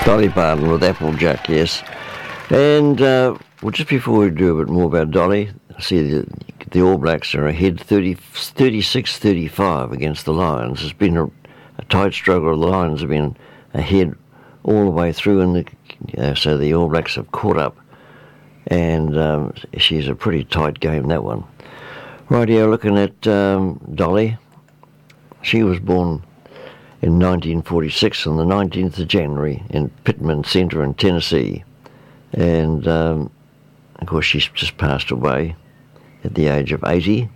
Dolly Parton with Applejack, yes. And well, just before we do a bit more about Dolly, I see the All Blacks are ahead 36-35 against the Lions. It's been a tight struggle. The Lions have been ahead all the way through, and so the All Blacks have caught up. And she's a pretty tight game, that one. Right here, looking at Dolly. She was born in 1946 on the 19th of January in Pittman Center in Tennessee. And, of course, she's just passed away at the age of 80.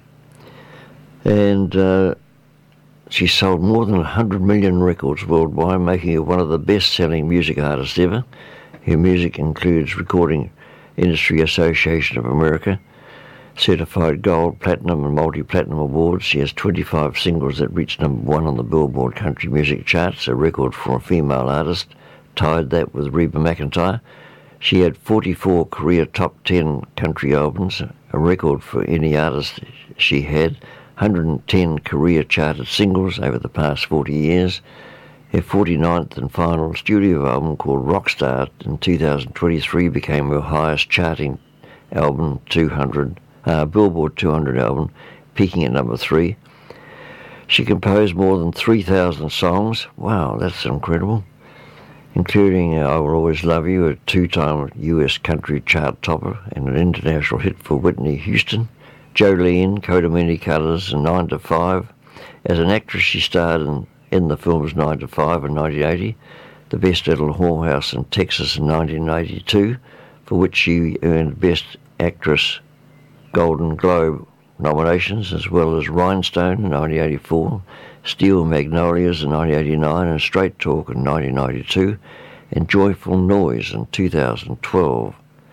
And she sold more than 100 million records worldwide, making her one of the best-selling music artists ever. Her music includes Recording Industry Association of America, certified gold, platinum and multi-platinum awards. She has 25 singles that reached #1 on the Billboard Country Music charts, a record for a female artist, tied that with Reba McEntire. She had 44 career top 10 country albums, a record for any artist she had, 110 career charted singles over the past 40 years. Her 49th and final studio album, called Rockstar, in 2023 became her highest charting album, Billboard 200 album, peaking at #3. She composed more than 3,000 songs. Wow, that's incredible. Including I Will Always Love You, a 2-time US country chart topper and an international hit for Whitney Houston. Jolene, Coat of Many Colours, and 9 to 5. As an actress, she starred in the films 9 to 5 in 1980, The Best Little Whorehouse in Texas in 1982, for which she earned Best Actress Golden Globe nominations, as well as Rhinestone in 1984, Steel Magnolias in 1989, and Straight Talk in 1992, and Joyful Noise in 2012.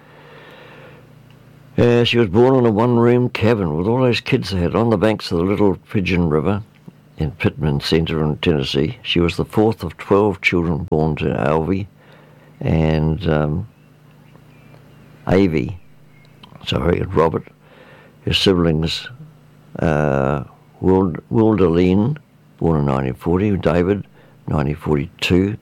She was born in a one-room cabin with all those kids they had on the banks of the Little Pigeon River in Pittman Center in Tennessee. She was the fourth of 12 children born to Alvy and Robert. Her siblings, Wilderleen, born in 1940, David, 1942,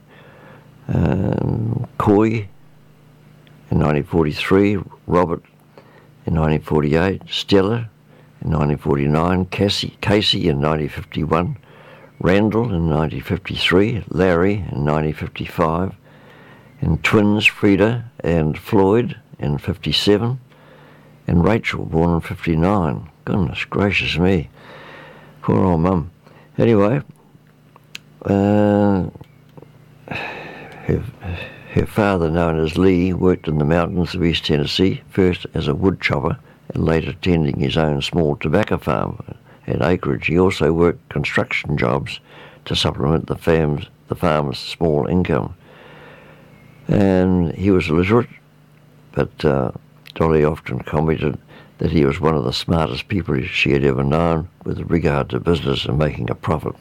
Coy in 1943, Robert in 1948, Stella in 1949, Casey in 1951, Randall in 1953, Larry in 1955, and twins Frida and Floyd in 1957, and Rachel, born in 1959. Goodness gracious me. Poor old mum. Anyway, her father, known as Lee, worked in the mountains of East Tennessee, first as a wood chopper and later tending his own small tobacco farm and acreage. He also worked construction jobs to supplement the farm's small income. And he was illiterate, but Dolly often commented that he was one of the smartest people she had ever known with regard to business and making a profit.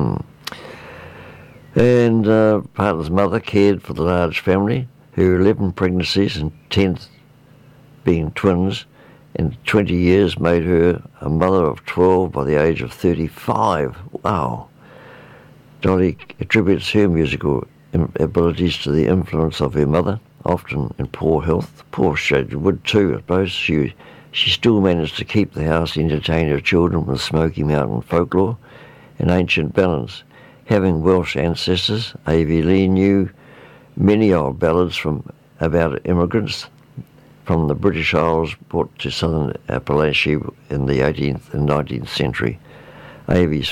And Parton's mother cared for the large family, her 11 pregnancies and 10th being twins, in 20 years made her a mother of 12 by the age of 35. Wow. Dolly attributes her musical abilities to the influence of her mother, often in poor health. Poor she would too, I suppose. She still managed to keep the house, entertain her children with Smoky Mountain folklore and ancient ballads. Having Welsh ancestors, A.V. Lee knew many old ballads about immigrants from the British Isles brought to southern Appalachia in the 18th and 19th century. A.V.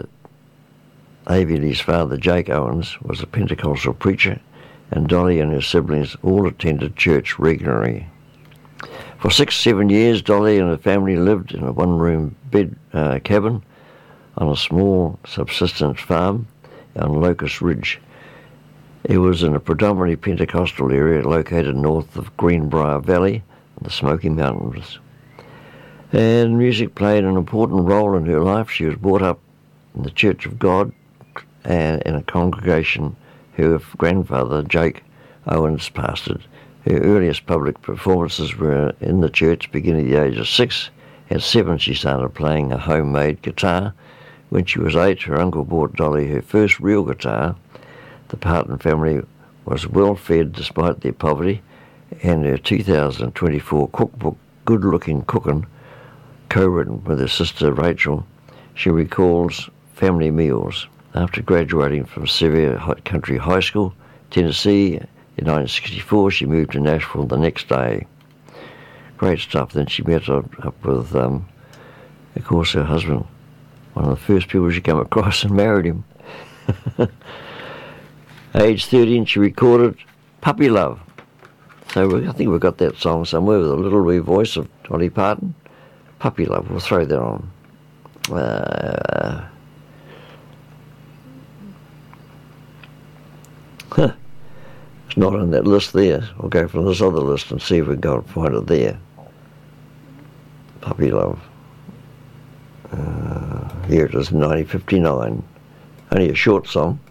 Lee's father, Jake Owens, was a Pentecostal preacher, and Dolly and her siblings all attended church regularly. For 6-7 years, Dolly and her family lived in a one-room cabin on a small subsistence farm on Locust Ridge. It was in a predominantly Pentecostal area located north of Greenbrier Valley in the Smoky Mountains. And music played an important role in her life. She was brought up in the Church of God and in a congregation her grandfather, Jake Owens, pastored. Her earliest public performances were in the church beginning at the age of 6. At 7, she started playing a homemade guitar. When she was 8, her uncle bought Dolly her first real guitar. The Parton family was well fed despite their poverty, and her 2024 cookbook, Good Looking Cookin', co-written with her sister Rachel, she recalls family meals. After graduating from Sevier Country High School, Tennessee, in 1964, she moved to Nashville the next day. Great stuff. Then she met up with, of course, her husband, one of the first people she came across, and married him. Age 13, she recorded Puppy Love. So I think we've got that song somewhere with a little wee voice of Dolly Parton. Puppy Love, we'll throw that on. It's not on that list there. I'll go from this other list and see if we can go and find it there. Puppy Love. Here it is, 1959. Only a short song.